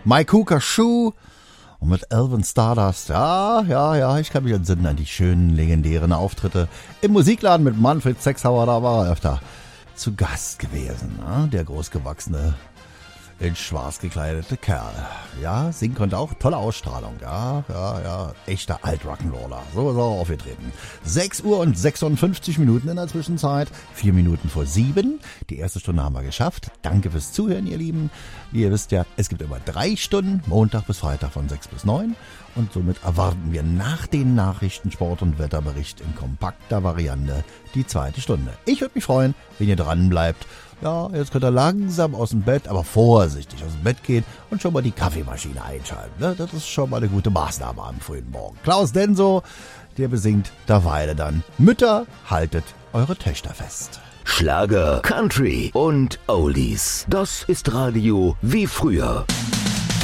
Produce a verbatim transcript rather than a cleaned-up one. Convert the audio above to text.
Mike Hooker Shoe und mit Alvin Stardust. Ja, ja, ja, ich kann mich entsinnen an die schönen, legendären Auftritte im Musikladen mit Manfred Sechshauer. Da war er öfter zu Gast gewesen, ne? Der großgewachsene, in schwarz gekleidete Kerl. Ja, singen konnte auch. Tolle Ausstrahlung. Ja, ja, ja. Echter Alt-Rock'n'Roller. So ist er auch aufgetreten. sechs Uhr und sechsundfünfzig Minuten in der Zwischenzeit. Vier Minuten vor sieben. Die erste Stunde haben wir geschafft. Danke fürs Zuhören, ihr Lieben. Wie ihr wisst ja, es gibt immer drei Stunden. Montag bis Freitag von sechs bis neun. Und somit erwarten wir nach den Nachrichten, Sport- und Wetterbericht in kompakter Variante die zweite Stunde. Ich würde mich freuen, wenn ihr dran bleibt. Ja, jetzt könnt ihr langsam aus dem Bett, aber vorsichtig aus dem Bett gehen und schon mal die Kaffeemaschine einschalten. Ne? Das ist schon mal eine gute Maßnahme am frühen Morgen. Klaus Denso, der besingt derweil dann: Mütter, haltet eure Töchter fest. Schlager, Country und Oldies. Das ist Radio wie früher.